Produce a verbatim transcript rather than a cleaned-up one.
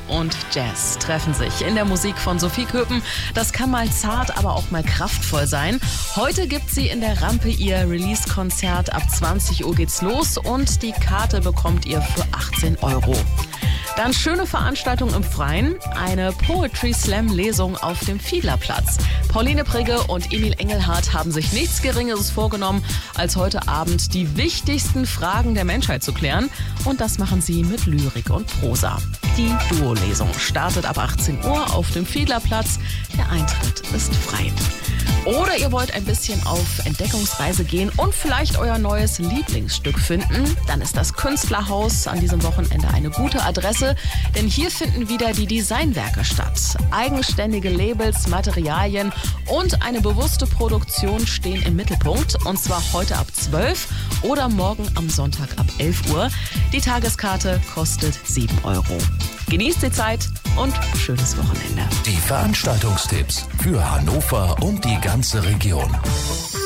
und Jazz treffen sich in der Musik von Sophie Köppen. Das kann mal zart, aber auch mal kraftvoll sein. Heute gibt sie in der Rampe ihr Release-Konzert. Ab zwanzig Uhr geht's los und die Karte bekommt ihr für achtzehn Euro. Dann schöne Veranstaltung im Freien, eine Poetry-Slam-Lesung auf dem Fiedlerplatz. Pauline Prigge und Emil Engelhardt haben sich nichts Geringeres vorgenommen, als heute Abend die wichtigsten Fragen der Menschheit zu klären. Und das machen sie mit Lyrik und Prosa. Die Duo-Lesung startet ab achtzehn Uhr auf dem Fiedlerplatz. Der Eintritt ist frei. Oder ihr wollt ein bisschen auf Entdeckungsreise gehen und vielleicht euer neues Lieblingsstück finden, dann ist das Künstlerhaus an diesem Wochenende eine gute Adresse, denn hier finden wieder die Designwerke statt. Eigenständige Labels, Materialien und eine bewusste Produktion stehen im Mittelpunkt, und zwar heute ab zwölf oder morgen am Sonntag ab elf Uhr. Die Tageskarte kostet sieben Euro. Genießt die Zeit und schönes Wochenende. Die Veranstaltungstipps für Hannover und die ganze Region.